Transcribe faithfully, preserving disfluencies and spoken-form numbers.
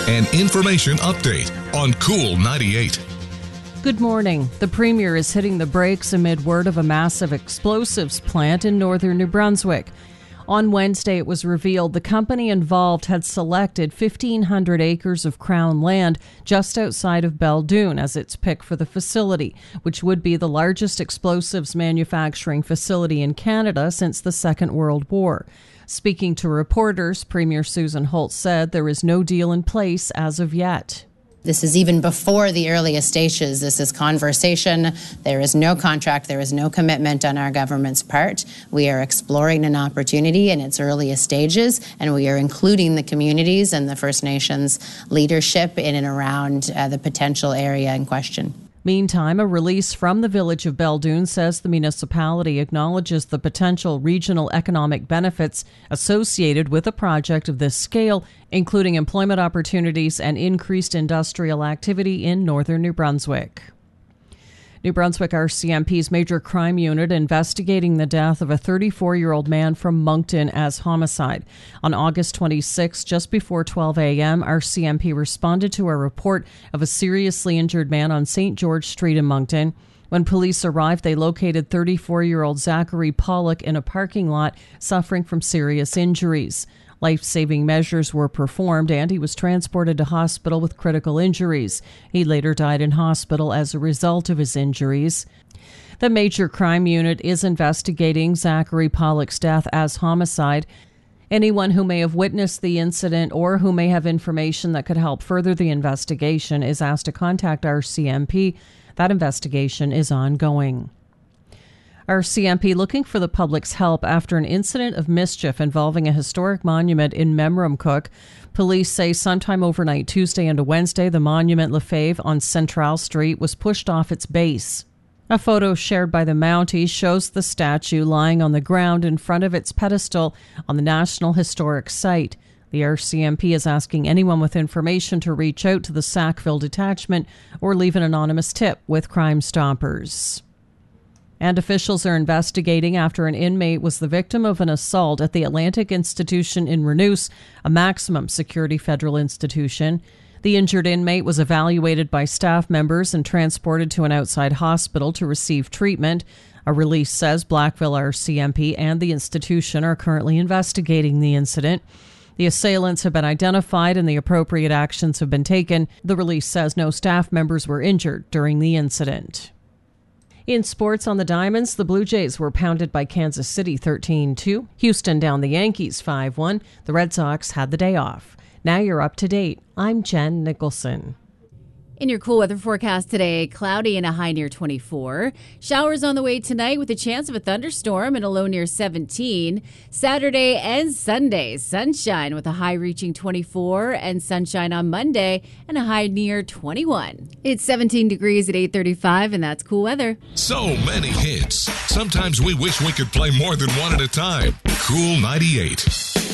An information update on Cool ninety-eight. Good morning. The Premier is hitting the brakes amid word of a massive explosives plant in northern New Brunswick. On Wednesday, it was revealed the company involved had selected fifteen hundred acres of Crown land just outside of Beldoon as its pick for the facility, which would be the largest explosives manufacturing facility in Canada since the Second World War. Speaking to reporters, Premier Susan Holt said there is no deal in place as of yet. This is even before the earliest stages. This is conversation. There is no contract. There is no commitment on our government's part. We are exploring an opportunity in its earliest stages, and we are including the communities and the First Nations leadership in and around uh, the potential area in question. Meantime, a release from the village of Beldoon says the municipality acknowledges the potential regional economic benefits associated with a project of this scale, including employment opportunities and increased industrial activity in northern New Brunswick. New Brunswick R C M P's major crime unit investigating the death of a thirty-four-year-old man from Moncton as homicide. On August twenty-sixth, just before twelve a.m., R C M P responded to a report of a seriously injured man on Saint George Street in Moncton. When police arrived, they located thirty-four-year-old Zachary Pollock in a parking lot suffering from serious injuries. Life-saving measures were performed and he was transported to hospital with critical injuries. He later died in hospital as a result of his injuries. The Major Crime Unit is investigating Zachary Pollock's death as homicide. Anyone who may have witnessed the incident or who may have information that could help further the investigation is asked to contact R C M P. That investigation is ongoing. R C M P looking for the public's help after an incident of mischief involving a historic monument in Memramcook. Police say sometime overnight Tuesday into Wednesday, the monument Lefebvre on Central Street was pushed off its base. A photo shared by the Mounties shows the statue lying on the ground in front of its pedestal on the National Historic Site. The R C M P is asking anyone with information to reach out to the Sackville Detachment or leave an anonymous tip with Crime Stoppers. And officials are investigating after an inmate was the victim of an assault at the Atlantic Institution in Renouse, a maximum security federal institution. The injured inmate was evaluated by staff members and transported to an outside hospital to receive treatment. A release says Blackville R C M P and the institution are currently investigating the incident. The assailants have been identified and the appropriate actions have been taken. The release says no staff members were injured during the incident. In sports on the Diamonds, the Blue Jays were pounded by Kansas City thirteen two. Houston down the Yankees five one. The Red Sox had the day off. Now you're up to date. I'm Jen Nicholson. In your cool weather forecast today, cloudy and a high near twenty-four. Showers on the way tonight with a chance of a thunderstorm and a low near seventeen. Saturday and Sunday, sunshine with a high reaching twenty-four and sunshine on Monday and a high near twenty-one. It's seventeen degrees at eight thirty-five and that's cool weather. So many hits. Sometimes we wish we could play more than one at a time. Cool ninety-eight.